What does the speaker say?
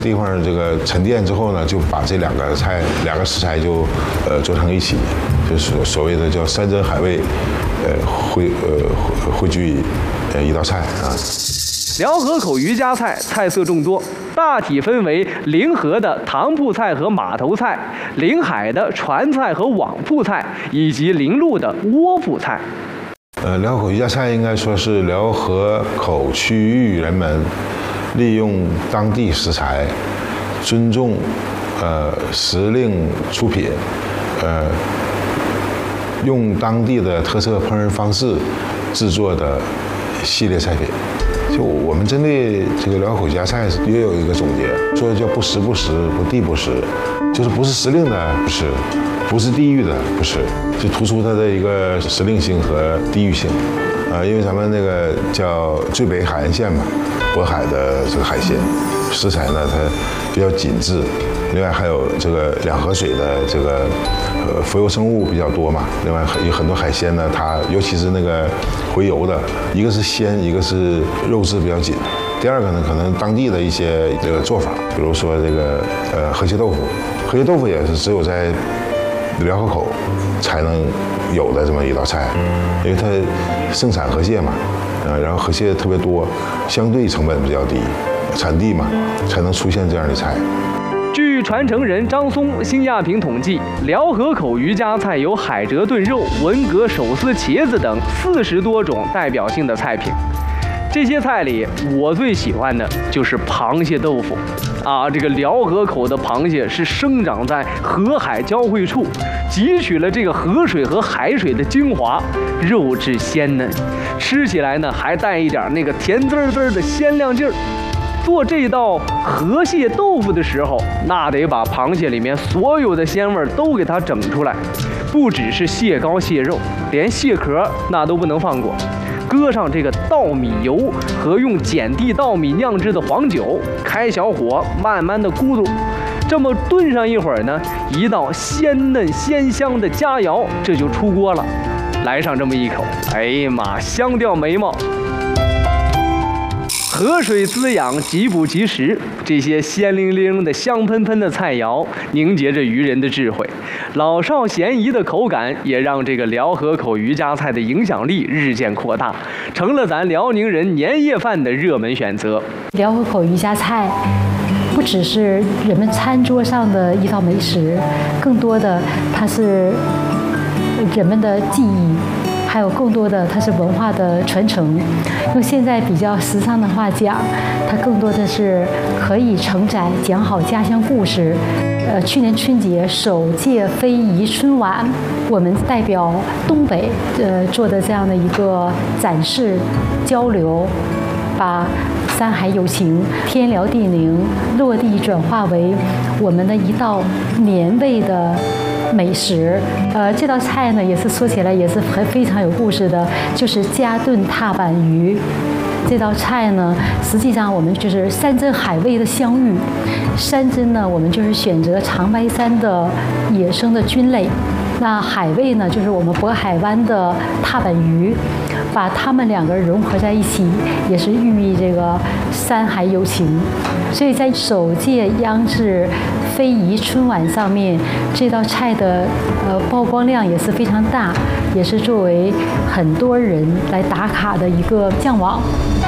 地方这个沉淀之后呢，就把这两个食材就做成一起，就是所谓的叫山珍海味，汇聚一道菜啊。 辽河口渔家菜菜色众多，大体分为临河的塘铺菜和码头菜，临海的船菜和网铺菜，以及临路的窝铺菜。 辽河口渔家菜应该说是辽河口区域人们利用当地食材，尊重时令出品，用当地的特色烹饪方式制作的系列菜品。就我们针对这个辽河口家菜也有一个总结，说叫不时不食，不地不食，就是不是时令的不吃，不是地域的不吃，就突出它的一个时令性和地域性。因为咱们那个叫最北海岸线嘛，渤海的这个海鲜食材呢，它比较紧致，另外还有这个两河水的这个浮游生物比较多嘛，另外有很多海鲜呢，它尤其是那个回游的，一个是鲜，一个是肉质比较紧。第二个呢，可能当地的一些这个做法，比如说这个河蟹豆腐，河蟹豆腐也是只有在辽河口才能有的这么一道菜，因为它盛产河蟹嘛，然后河蟹特别多，相对成本比较低，产地嘛，才能出现这样的菜。 据传承人张松、辛亚平统计，辽河口渔家菜有海蜇炖肉、文蛤手撕茄子等40多种代表性的菜品。这些菜里，我最喜欢的就是螃蟹豆腐。这个辽河口的螃蟹是生长在河海交汇处，汲取了这个河水和海水的精华，肉质鲜嫩，吃起来呢还带一点那个甜滋滋的鲜亮劲儿。做这道河蟹豆腐的时候，那得把螃蟹里面所有的鲜味都给它整出来，不只是蟹膏蟹肉，连蟹壳那都不能放过。搁上这个稻米油和用碱地稻米酿制的黄酒，开小火慢慢的咕嘟，这么炖上一会儿呢，一道鲜嫩鲜香的佳肴这就出锅了。来上这么一口，哎呀妈，香掉眉毛。河水滋养，即补即食，这些鲜灵灵的、香喷喷的菜肴，凝结着渔人的智慧，老少咸宜的口感，也让这个辽河口渔家菜的影响力日渐扩大，成了咱辽宁人年夜饭的热门选择。 辽河口渔家菜不只是人们餐桌上的一道美食，更多的它是人们的记忆。还有更多的，它是文化的传承。用现在比较时尚的话讲，它更多的是可以承载讲好家乡故事。去年春节首届非遗春晚，我们代表东北做的这样的一个展示交流，把山海有情、天辽地宁落地转化为我们的一道年味的美食。这道菜呢，也是说起来也是非常有故事的，就是加炖踏板鱼。这道菜呢，实际上我们就是山珍海味的相遇。山珍呢，我们就是选择长白山的野生的菌类；那海味呢，就是我们渤海湾的踏板鱼。把它们两个融合在一起，也是寓意这个山海有情。所以在首届央视非遗春晚上面，这道菜的曝光量也是非常大，也是作为很多人来打卡的一个向往。